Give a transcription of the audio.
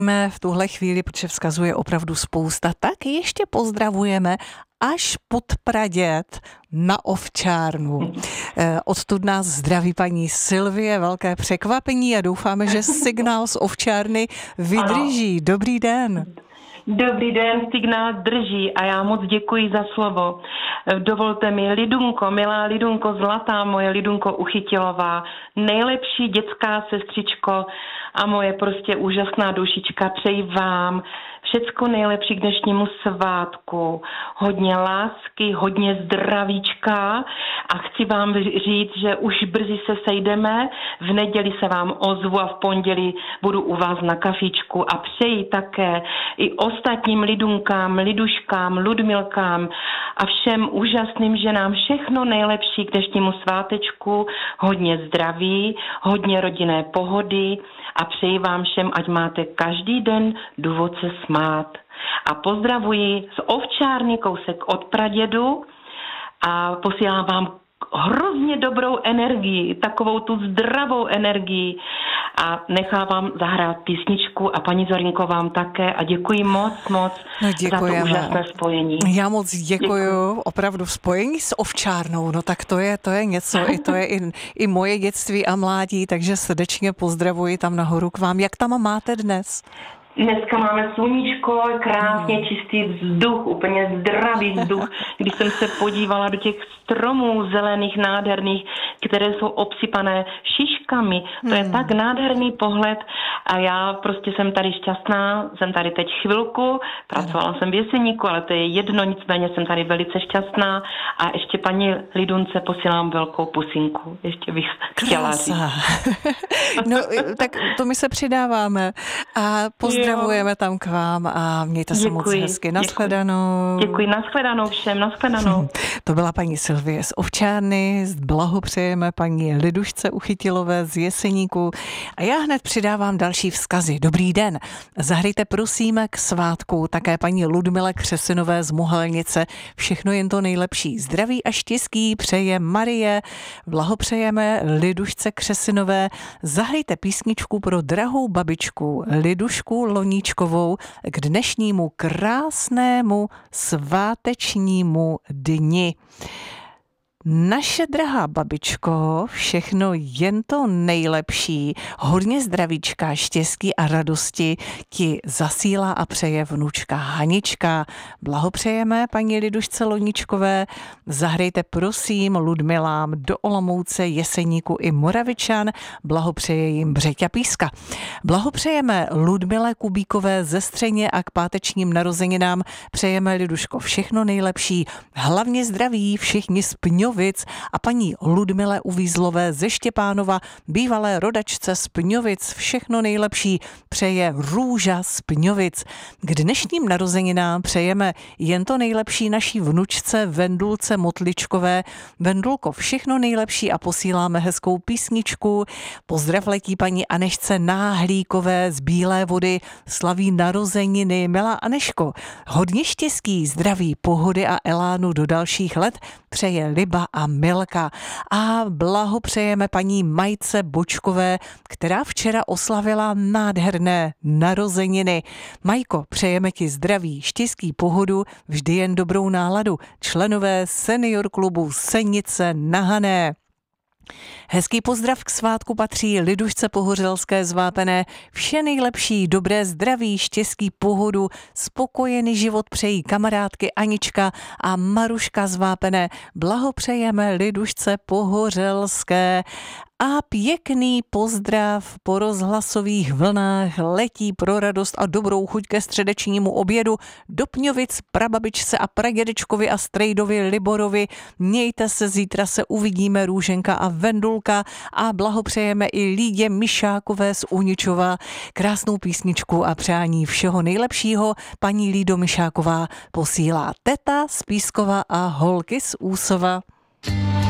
v tuhle chvíli, protože vzkazuje opravdu spousta, tak ještě pozdravujeme až pod Praděd na Ovčárnu. Odtud nás zdraví paní Sylvie, velké překvapení a doufáme, že signál z Ovčárny vydrží. Dobrý den. Dobrý den, signál drží a já moc děkuji za slovo. Dovolte mi, Lidunko, milá Lidunko, zlatá moje Lidunko Uchytilová, nejlepší dětská sestřičko a moje prostě úžasná dušička, přeji vám všecko nejlepší k dnešnímu svátku. Hodně lásky, hodně zdravíčka a chci vám říct, že už brzy se sejdeme, v neděli se vám ozvu a v pondělí budu u vás na kafičku a přeji také i ostatním Lidunkám, Liduškám, Ludmilkám a všem úžasným ženám všechno nejlepší k dnešnímu svátečku, hodně zdraví, hodně rodinné pohody a přeji vám všem, ať máte každý den důvod se smát. A pozdravuji z Ovčárny, kousek od Pradědu a posílám vám hrozně dobrou energii, takovou tu zdravou energii a nechávám zahrát písničku a paní Zorinko vám také a děkuji moc za to úžasné spojení. Já moc děkuju. Opravdu spojení s Ovčárnou, no tak to je něco, to je i moje dětství a mládí, takže srdečně pozdravuji tam nahoru k vám. Jak tam máte dnes? Dneska máme sluníčko, krásně čistý vzduch, úplně zdravý vzduch. Když jsem se podívala do těch stromů zelených, nádherných, které jsou obsypané šiškami, to je tak nádherný pohled a já prostě jsem tady šťastná, jsem tady teď chvilku, pracovala jsem v Jeseníku, ale to je jedno, nicméně jsem tady velice šťastná a ještě paní Lidunce posílám velkou pusinku, ještě bych chtěla říct. No, tak to my se přidáváme a pozdravujeme tam k vám a mějte se moc hezky. Nashledanou. Děkuji, nashledanou všem, nashledanou. To byla paní Sylvie z Ovčárny, blahopřejeme paní Lidušce Uchytilové z Jeseníku a já hned přidávám další vzkazy. Dobrý den, zahrajte prosím k svátku také paní Ludmile Křesinové z Mohelnice. Všechno jen to nejlepší. Zdraví a štěstí přeje Marie, blahopřejeme Lidušce Křesinové. Zahrajte písničku pro drahou babičku Lidušku Loníčkovou k dnešnímu krásnému svátečnímu dni. Naše drahá babičko, všechno jen to nejlepší, hodně zdravíčka, štěstí a radosti ti zasílá a přeje vnučka Hanička. Blahopřejeme paní Lidušce Loníčkové, zahrajte prosím Ludmilám do Olomouce, Jeseníku i Moravičan, blahopřeje jim Břeťa Píska. Blahopřejeme Ludmile Kubíkové ze Střeně a k pátečním narozeninám přejeme Liduško všechno nejlepší, hlavně zdraví, všichni z Pňovic a paní Ludmile Uvízlové ze Štěpánova, bývalé rodačce z Pňovic, všechno nejlepší přeje Růža z Pňovic. K dnešním narozeninám přejeme jen to nejlepší naší vnučce Vendulce Motličkové. Vendulko, všechno nejlepší a posíláme hezkou písničku. Pozdrav letí paní Anešce Náhlíkové z Bílé Vody, slaví narozeniny. Milá Aneško, hodně štěstí, zdraví, pohody a elánu do dalších let přeje Liba a Milka. A blahopřejeme paní Majce Bočkové, která včera oslavila nádherné narozeniny. Majko, přejeme ti zdraví, štěstí, pohodu, vždy jen dobrou náladu. Členové senior klubu Senice na Hané. Hezký pozdrav k svátku patří Lidušce Pohořelské z Vápené. Vše nejlepší, dobré zdraví, štěstí, pohodu, spokojený život přejí kamarádky Anička a Maruška z Vápené. Blahopřejeme Lidušce Pohořelské. A pěkný pozdrav po rozhlasových vlnách letí pro radost a dobrou chuť ke středečnímu obědu do Pňovic, prababičce a pradědečkovi a strejdovi Liborovi. Mějte se, zítra se uvidíme, Růženka a Vendulka a blahopřejeme i Lídě Mišákové z Uničova. Krásnou písničku a přání všeho nejlepšího paní Lído Mišáková posílá teta z Pískova a holky z Úsova.